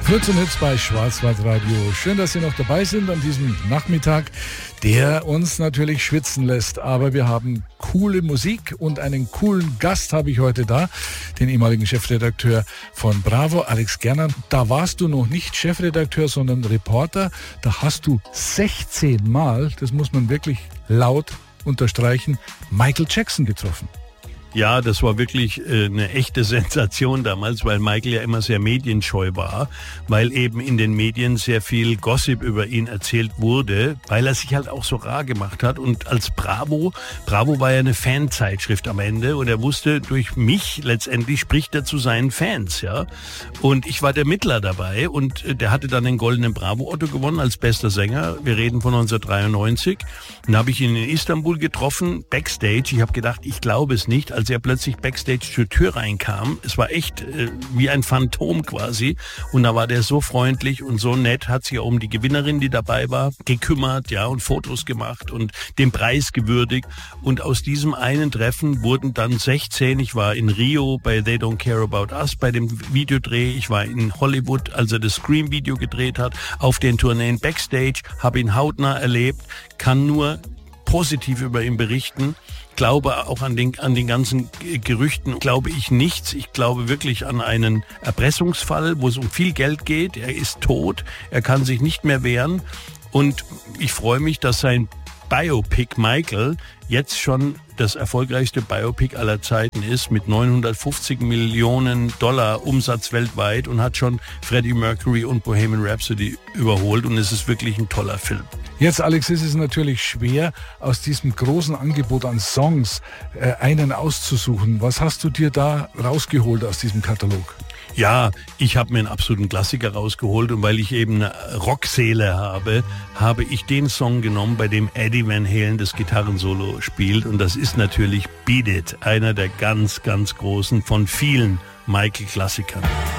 Fritz und Hits bei Schwarzwaldradio. Schön, dass Sie noch dabei sind an diesem Nachmittag, der uns natürlich schwitzen lässt. Aber wir haben coole Musik und einen coolen Gast habe ich heute da, den ehemaligen Chefredakteur von Bravo, Alex Gerner. Da warst du noch nicht Chefredakteur, sondern Reporter. Da hast du 16 Mal, das muss man wirklich laut unterstreichen, Michael Jackson getroffen. Ja, das war wirklich eine echte Sensation damals, weil Michael ja immer sehr medienscheu war, weil eben in den Medien sehr viel Gossip über ihn erzählt wurde, weil er sich halt auch so rar gemacht hat. Und als Bravo war ja eine Fanzeitschrift am Ende und er wusste, durch mich letztendlich spricht er zu seinen Fans, ja. Und ich war der Mittler dabei und der hatte dann den Goldenen Bravo-Otto gewonnen als bester Sänger. Wir reden von 1993. Dann habe ich ihn in Istanbul getroffen, Backstage. Ich habe gedacht, ich glaube es nicht, als er plötzlich Backstage zur Tür reinkam. Es war echt wie ein Phantom quasi. Und da war der so freundlich und so nett, hat sich auch um die Gewinnerin, die dabei war, gekümmert, ja, und Fotos gemacht und den Preis gewürdigt. Und aus diesem einen Treffen wurden dann 16. Ich war in Rio bei They Don't Care About Us bei dem Videodreh. Ich war in Hollywood, als er das Scream-Video gedreht hat, auf den Tourneen Backstage, habe ihn hautnah erlebt, kann nur positiv über ihn berichten. Glaube auch an den ganzen Gerüchten, glaube ich nichts. Ich glaube wirklich an einen Erpressungsfall, wo es um viel Geld geht. Er ist tot, er kann sich nicht mehr wehren. Und ich freue mich, dass sein Biopic Michael jetzt schon das erfolgreichste Biopic aller Zeiten ist mit 950 Millionen $ Umsatz weltweit und hat schon Freddie Mercury und Bohemian Rhapsody überholt und es ist wirklich ein toller Film. Jetzt, Alex, ist es natürlich schwer, aus diesem großen Angebot an Songs einen auszusuchen. Was hast du dir da rausgeholt aus diesem Katalog? Ja, ich habe mir einen absoluten Klassiker rausgeholt und weil ich eben eine Rockseele habe ich den Song genommen, bei dem Eddie Van Halen das Gitarrensolo spielt und das ist natürlich Beat It, einer der ganz, ganz großen von vielen Michael-Klassikern.